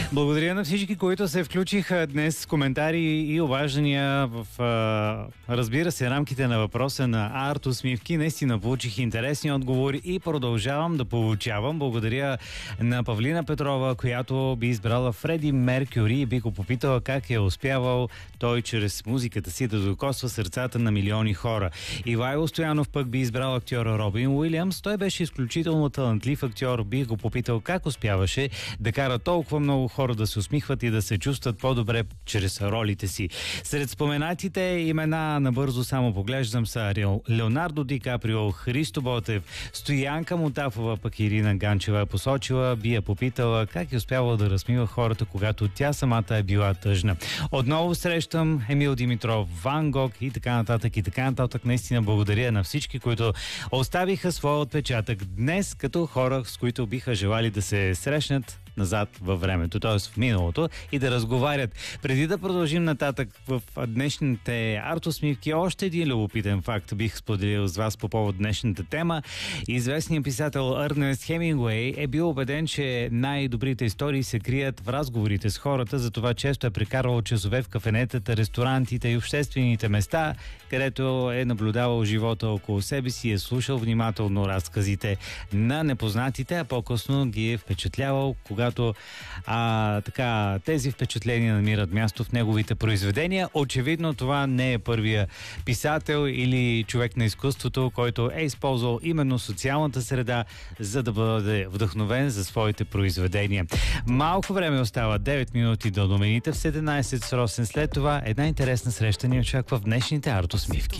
Благодаря на всички, които се включиха днес с коментари и обаждания в, разбира се, рамките на въпроса на арт-усмивки. Наистина получих интересни отговори и продължавам да получавам. Благодаря на Павлина Петрова, която би избрала Фреди Меркюри и би го попитала как е успявал той чрез музиката си да докосва сърцата на милиони хора. Ивайло Стоянов пък би избрал актьора Робин Уилямс. Той беше изключително талантлив актьор. Би го попитал как успяваше да кара толкова много хора да се усмихват и да се чувстват по-добре чрез ролите си. Сред споменатите имена набързо само поглеждам са Леонардо Ди Каприо, Христо Ботев, Стоянка Мутафова, пък Ирина Ганчева посочила, би я попитала как е успявала да разсмива хората, когато тя самата е била тъжна. Отново срещам Емил Димитров, Ван Гог и така нататък и така нататък. Наистина благодаря на всички, които оставиха своя отпечатък днес като хора, с които биха желали да се срещнат назад във времето, т.е. в миналото и да разговарят. Преди да продължим нататък в днешните арт-усмивки, още един любопитен факт бих споделил с вас по повод днешната тема. Известният писател Ернест Хемингуей е бил убеден, че най-добрите истории се крият в разговорите с хората, затова често е прекарвал часове в кафенетата, ресторантите и обществените места, където е наблюдавал живота около себе си, е слушал внимателно разказите на непознатите, а по-късно ги е впечатлявал, когато тези впечатления намират място в неговите произведения. Очевидно това не е първия писател или човек на изкуството, който е използвал именно социалната среда, за да бъде вдъхновен за своите произведения. Малко време остава, 9 минути до новините в 17 с Росен. След това една интересна среща ни очаква в днешните арт-усмивки.